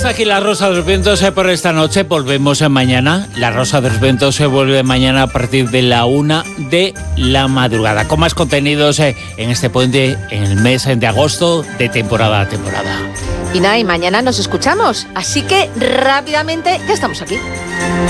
hasta aquí la Rosa de los Vientos por esta noche. Volvemos mañana. La Rosa de los Vientos se vuelve mañana a partir de la 1 de la madrugada. Con más contenidos en este puente, en el mes de agosto, de temporada a temporada. Y nada, y mañana nos escuchamos. Así que rápidamente ya estamos aquí.